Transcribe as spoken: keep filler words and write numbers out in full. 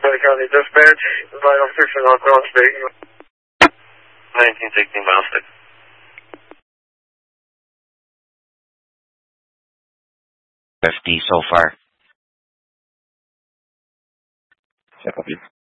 Clay County Dispatch, Vital six and North Cross speaking. nineteen sixteen mile six. fifty so far. Copy.